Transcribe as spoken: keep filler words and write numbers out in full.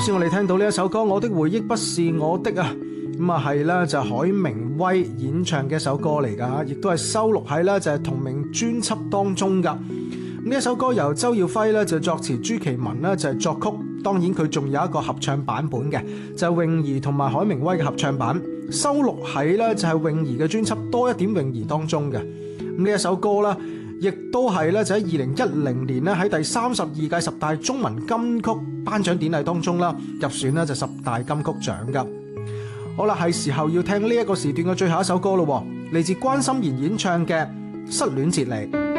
先我哋聽到呢一首歌《我的回憶不是我的》啊，咁啊係啦，就係海明威演唱嘅一首歌嚟噶，亦都係收錄喺啦就係同名專輯當中噶。咁呢一首歌由周耀輝咧就作詞，朱其文咧就係作曲，當然佢仲有一個合唱版本嘅，就係泳兒同埋海明威嘅合唱版，收錄喺咧就係泳兒嘅專輯《多一點泳兒》當中嘅。咁呢一首歌啦，亦都係咧就喺二零一零年咧喺第三十二屆十大中文金曲頒獎典禮當中啦入選咧就十大金曲獎噶。好啦，係時候要聽呢一個時段嘅最後一首歌咯，嚟自關心妍演唱嘅《失戀節嚟》。